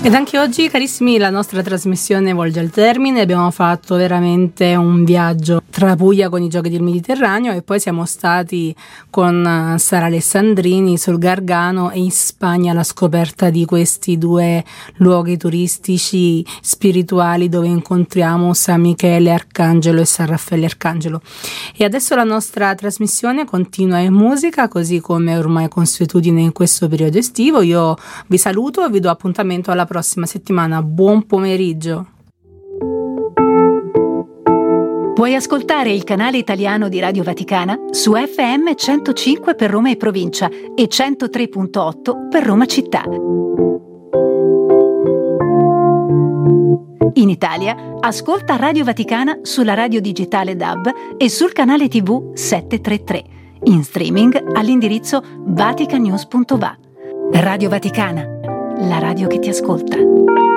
Ed anche oggi, carissimi, la nostra trasmissione volge al termine. Abbiamo fatto veramente un viaggio tra Puglia con i Giochi del Mediterraneo e poi siamo stati con Sara Alessandrini sul Gargano e in Spagna alla scoperta di questi due luoghi turistici spirituali dove incontriamo San Michele Arcangelo e San Raffaele Arcangelo. E adesso la nostra trasmissione continua in musica, così come ormai consuetudine in questo periodo estivo. Io vi saluto e vi do appuntamento alla prossima settimana. Buon pomeriggio. Puoi ascoltare il canale italiano di Radio Vaticana su FM 105 per Roma e provincia e 103.8 per Roma città. In Italia, ascolta Radio Vaticana sulla radio digitale DAB e sul canale TV 733. In streaming all'indirizzo vaticanews.va. Radio Vaticana, la radio che ti ascolta.